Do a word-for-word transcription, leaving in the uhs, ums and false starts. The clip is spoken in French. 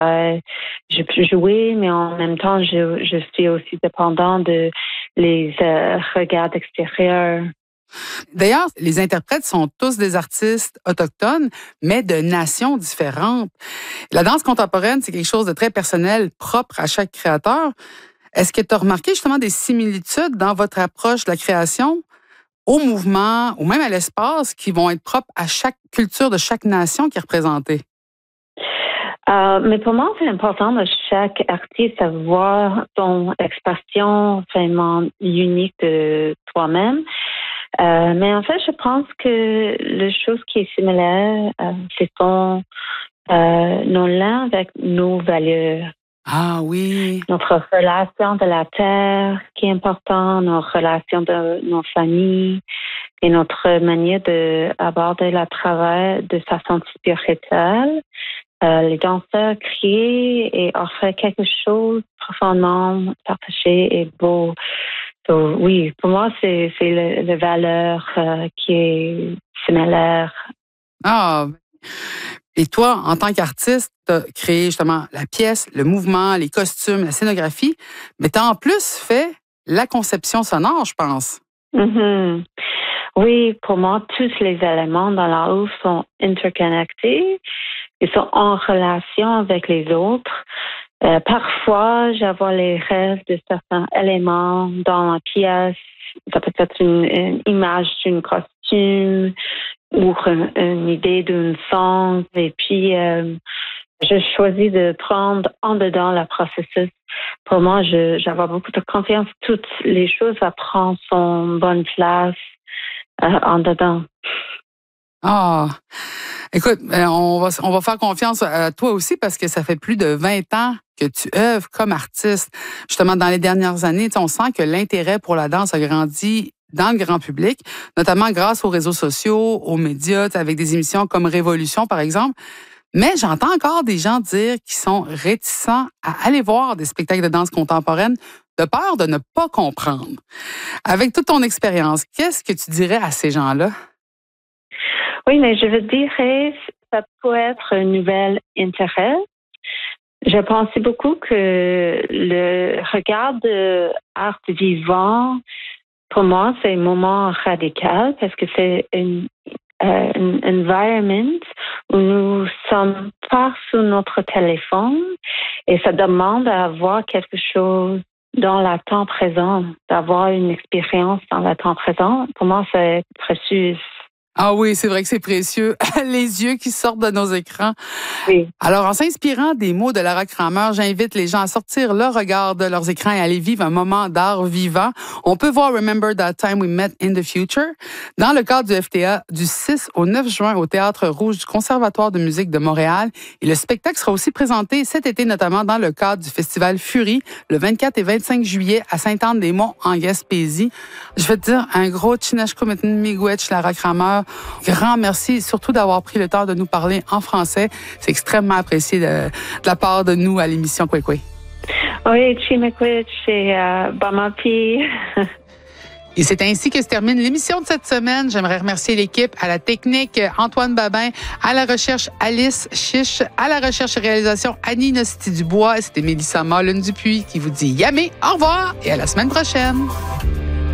Euh, je peux jouer, mais en même temps, je, je suis aussi dépendant de les euh, regards extérieurs. D'ailleurs, les interprètes sont tous des artistes autochtones, mais de nations différentes. La danse contemporaine, c'est quelque chose de très personnel, propre à chaque créateur. Est-ce que tu as remarqué justement des similitudes dans votre approche de la création au mouvement ou même à l'espace qui vont être propres à chaque culture de chaque nation qui est représentée? Euh, mais pour moi, c'est important de chaque artiste avoir son expression vraiment unique de toi-même. Euh, mais en fait, je pense que la chose qui est similaire, euh, c'est ton, euh, nos liens avec nos valeurs. Ah oui. Notre relation de la terre qui est importante, nos relations de nos familles et notre manière d'aborder le travail de façon spirituelle. Euh, les danseurs crient et offrent quelque chose profondément partagé et beau. So, oui, pour moi, c'est, c'est le, le valeur euh, qui est similaire. Ah. Et toi, en tant qu'artiste, tu as créé justement la pièce, le mouvement, les costumes, la scénographie, mais tu as en plus fait la conception sonore, je pense. Mm-hmm. Oui, pour moi, tous les éléments dans la œuvre sont interconnectés. Ils sont en relation avec les autres. Euh, parfois, j'avais les rêves de certains éléments dans la pièce. Ça peut être une, une image d'un costume ou une, une idée d'une son. Et puis, euh, je choisis de prendre en dedans le processus. Pour moi, je, j'avais beaucoup de confiance. Toutes les choses, ça prend son bonne place euh, en dedans. Ah, écoute, on va, on va faire confiance à toi aussi parce que ça fait plus de vingt ans que tu œuvres comme artiste. Justement, dans les dernières années, on sent que l'intérêt pour la danse a grandi dans le grand public, notamment grâce aux réseaux sociaux, aux médias, avec des émissions comme Révolution, par exemple. Mais j'entends encore des gens dire qu'ils sont réticents à aller voir des spectacles de danse contemporaine de peur de ne pas comprendre. Avec toute ton expérience, qu'est-ce que tu dirais à ces gens-là? Oui, mais je veux dire, ça peut être un nouvel intérêt. Je pensais beaucoup que le regard de art vivant, pour moi, c'est un moment radical parce que c'est un euh, environment où nous sommes pas sur notre téléphone et ça demande à avoir quelque chose dans le temps présent, d'avoir une expérience dans le temps présent. Pour moi, c'est précieux. Ah oui, c'est vrai que c'est précieux. Les yeux qui sortent de nos écrans. Oui. Alors, en s'inspirant des mots de Lara Kramer, j'invite les gens à sortir leur regard de leurs écrans et à aller vivre un moment d'art vivant. On peut voir Remember That Time We Met in the Future dans le cadre du F T A du six au neuf juin au Théâtre Rouge du Conservatoire de musique de Montréal. Et le spectacle sera aussi présenté cet été, notamment dans le cadre du Festival Fury, le vingt-quatre et vingt-cinq juillet à Sainte-Anne-des-Monts, en Gaspésie. Je veux te dire un gros chinashkumitin miigwech, Lara Kramer. Grand merci, surtout d'avoir pris le temps de nous parler en français. C'est extrêmement apprécié de, de la part de nous à l'émission Kwekwe. Oui, Chimikwich et euh, Bamapi. Et c'est ainsi que se termine l'émission de cette semaine. J'aimerais remercier l'équipe, à la technique Antoine Babin, à la recherche Alice Chiche, à la recherche et réalisation Annie Nosti-Dubois. C'était Mélissa Malone-Dupuis qui vous dit yamé, au revoir et à la semaine prochaine.